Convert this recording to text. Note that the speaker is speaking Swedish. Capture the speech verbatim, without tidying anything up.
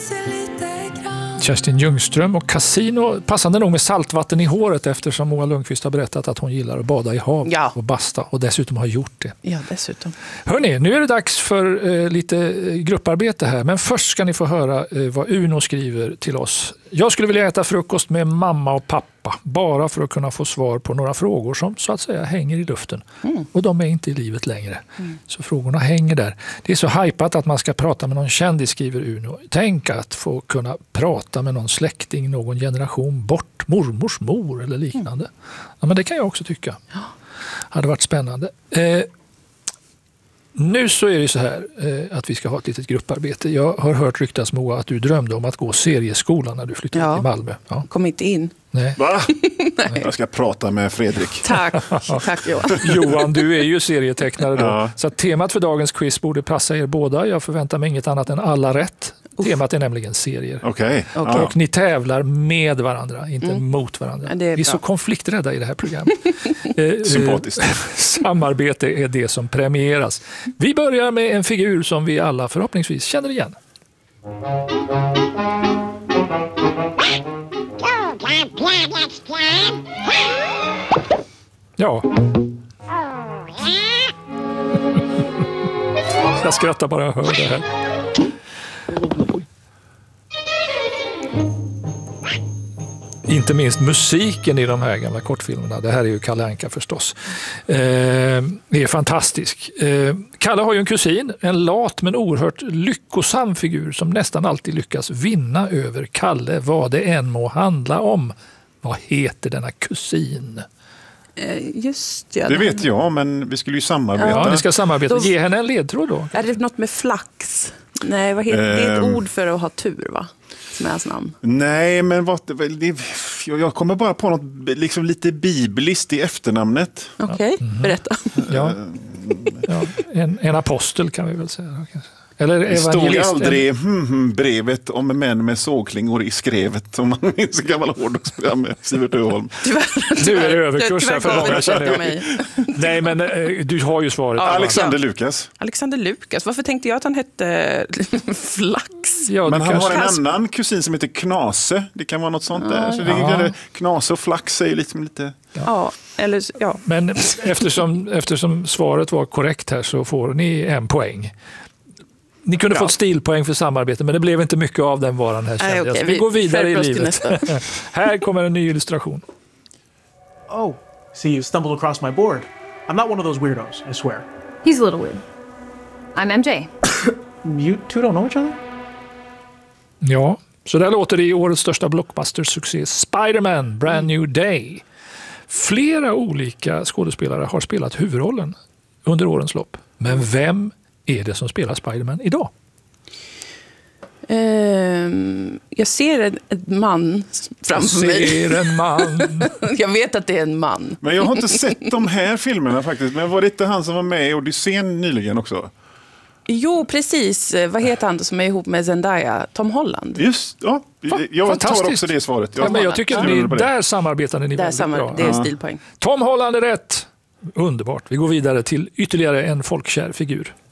Kerstin Ljungström och Casino, passande nog med saltvatten i håret eftersom Moa Lundqvist har berättat att hon gillar att bada i hav ja. och basta och dessutom har gjort det. Ja, dessutom. Hörrni, nu är det dags för eh, lite grupparbete här, men först ska ni få höra eh, vad Uno skriver till oss. Jag skulle vilja äta frukost med mamma och pappa bara för att kunna få svar på några frågor som så att säga hänger i luften. Mm. Och de är inte i livet längre. Mm. Så frågorna hänger där. Det är så hypat att man ska prata med någon kändis, skriver Uno. Tänk att få kunna prata med någon släkting, någon generation bort, mormors mor eller liknande. Mm. Ja, men det kan jag också tycka. Ja. Hade varit spännande. Eh, Nu så är det så här eh, att vi ska ha ett litet grupparbete. Jag har hört ryktas, Moa, att du drömde om att gå serieskolan när du flyttade ja. till Malmö. Ja. Kom inte in. Nej. Va? Nej. Jag ska prata med Fredrik. Tack, tack Johan. Johan, du är ju serietecknare då. Ja. Så temat för dagens quiz borde passa er båda. Jag förväntar mig inget annat än alla rätt. Uff. Temat är nämligen serier. Okay. Okay. Ja. Och ni tävlar med varandra, inte mm. mot varandra. Ja, vi är bra. så konflikträdda i det här programmet. eh, Sympatiskt. Samarbete är det som premieras. Vi börjar med en figur som vi alla förhoppningsvis känner igen. Ja. Jag skrattar bara jag hör det här. Inte minst musiken i de här gamla kortfilmerna. Det här är ju Kalle Anka förstås. Eh, det är fantastisk. Eh, Kalle har ju en kusin, en lat men oerhört lyckosam figur som nästan alltid lyckas vinna över Kalle, vad det än må handla om. Vad heter denna kusin? Just ja, det vet jag, men vi skulle ju samarbeta. Ja, ni ska samarbeta. Då... Ge henne en ledtråd då. Är det något med flax? Nej, vad heter... det är ett ord för att ha tur, va? Som är hans namn. Nej, men vad, det, jag kommer bara på något liksom lite bibliskt i efternamnet. Okej, okay. mm-hmm. Berätta. Ja. Ja, en, en apostel kan vi väl säga. Eller det stod aldrig hmm, brevet om män med sågklingor i skrevet, om man minns en gammal hårdrocksprogra med Sivert Öholm. Nu är det överkurs här för många, känner jag. Nej, men du har ju svaret. Ja, Alexander ja. Lukas. Alexander Lukas. Varför tänkte jag att han hette Flax? Ja, men han har en annan kusin som heter Knase. Det kan vara något sånt ja, där. Så det ja. det, Knase och Flax är liksom lite... Ja, ja eller ja. Men eftersom, eftersom svaret var korrekt här så får ni en poäng. Ni kunde ja. fått stilpoäng för samarbete, men det blev inte mycket av den varan här. Nej, okay. Vi, vi går vidare i livet. Här kommer en ny illustration. Oh, see you stumbled across my board. I'm not one of those weirdos, I swear. He's a little weird. I'm M J. You two don't know each other? Ja, så där låter det i årets största blockbuster-succé Spider-Man, Brand New Day. Flera olika skådespelare har spelat huvudrollen under årens lopp. Men vem är det som spelar Spider-Man idag? Um, jag ser en, en man framför jag mig. ser en man. Jag vet att det är en man. Men jag har inte sett de här filmerna faktiskt. Men var det inte han som var med i Odysseen nyligen också? Jo, precis. Vad heter han som är ihop med Zendaya? Tom Holland. Just, ja. Jag tar också det svaret. Jag, ja, men jag tycker att ni, där samarbetade ni där väldigt samar- bra. Det är Ja. stilpoäng. Tom Holland är rätt. Underbart. Vi går vidare till ytterligare en folkkär figur.